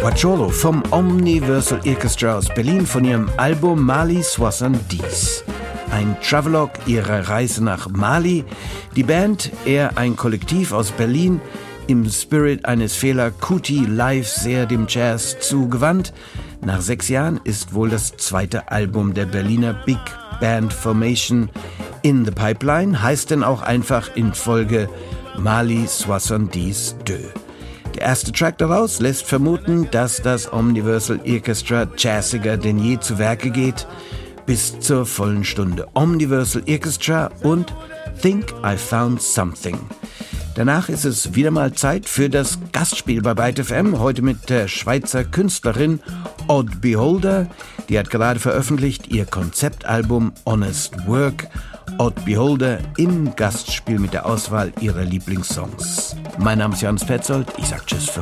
Guacciolo vom Omniversal Orchestra aus Berlin von ihrem Album Mali 70. Ein Travelogue ihrer Reise nach Mali. Die Band, eher ein Kollektiv aus Berlin, im Spirit eines Fela Kuti live sehr dem Jazz zugewandt. Nach 6 Jahren ist wohl das zweite Album der Berliner Big Band Formation in the Pipeline, heißt denn auch einfach in Folge Mali 70. Der erste Track daraus lässt vermuten, dass das Omniversal Orchestra jazziger denn je zu Werke geht, bis zur vollen Stunde. Omniversal Orchestra und Think I Found Something. Danach ist es wieder mal Zeit für das Gastspiel bei Byte FM, heute mit der Schweizer Künstlerin Odd Beholder. Die hat gerade veröffentlicht ihr Konzeptalbum Honest Work. Odd Beholder im Gastspiel mit der Auswahl ihrer Lieblingssongs. Mein Name ist Johannes Petzold, ich sag Tschüss für